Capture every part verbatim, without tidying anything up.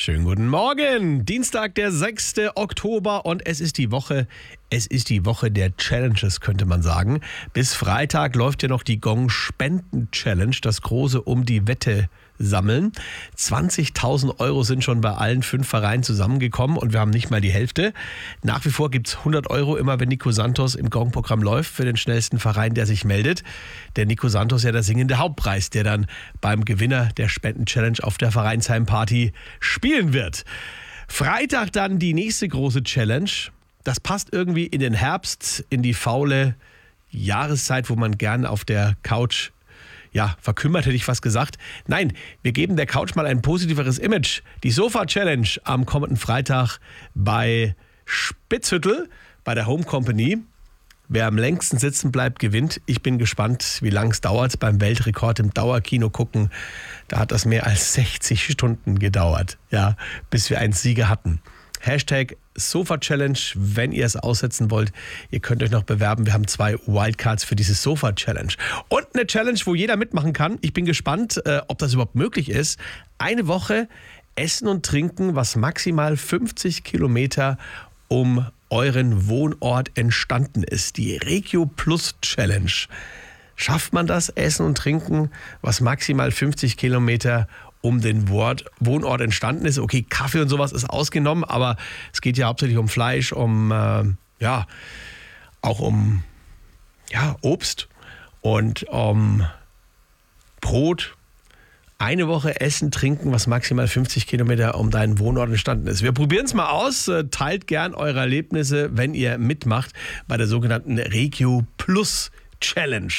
Schönen guten Morgen. Dienstag, der sechste Oktober und es ist die Woche, es ist die Woche der Challenges, könnte man sagen. Bis Freitag läuft ja noch die Gong-Spenden-Challenge, das große um die Wette sammeln. zwanzigtausend Euro sind schon bei allen fünf Vereinen zusammengekommen und wir haben nicht mal die Hälfte. Nach wie vor gibt es hundert Euro immer, wenn Nico Santos im Gong-Programm läuft, für den schnellsten Verein, der sich meldet. Der Nico Santos ja der singende Hauptpreis, der dann beim Gewinner der Spenden-Challenge auf der Vereinsheimparty spielen wird. Freitag dann die nächste große Challenge. Das passt irgendwie in den Herbst, in die faule Jahreszeit, wo man gern auf der Couch, ja, verkümmert hätte ich fast gesagt. Nein, wir geben der Couch mal ein positiveres Image. Die Sofa-Challenge am kommenden Freitag bei Spitzhüttel, bei der Home Company. Wer am längsten sitzen bleibt, gewinnt. Ich bin gespannt, wie lange es dauert beim Weltrekord im Dauerkino gucken. Da hat das mehr als sechzig Stunden gedauert, ja, bis wir einen Sieger hatten. Hashtag Sofa-Challenge, wenn ihr es aussetzen wollt. Ihr könnt euch noch bewerben. Wir haben zwei Wildcards für diese Sofa-Challenge. Und eine Challenge, wo jeder mitmachen kann. Ich bin gespannt, äh, ob das überhaupt möglich ist. Eine Woche Essen und Trinken, was maximal fünfzig Kilometer um euren Wohnort entstanden ist. Die Regio Plus Challenge. Schafft man das? Essen und Trinken, was maximal fünfzig Kilometer um den Wohnort entstanden ist. Okay, Kaffee und sowas ist ausgenommen, aber es geht ja hauptsächlich um Fleisch, um, äh, ja, auch um, ja, Obst und um Brot. Eine Woche Essen, Trinken, was maximal fünfzig Kilometer um deinen Wohnort entstanden ist. Wir probieren es mal aus. Teilt gern eure Erlebnisse, wenn ihr mitmacht bei der sogenannten Regio Plus Challenge.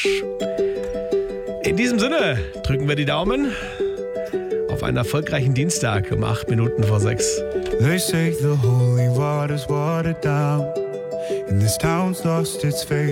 In diesem Sinne drücken wir die Daumen auf einen erfolgreichen Dienstag um acht Minuten vor sechs. They say the holy water's watered down and this town's lost its faith.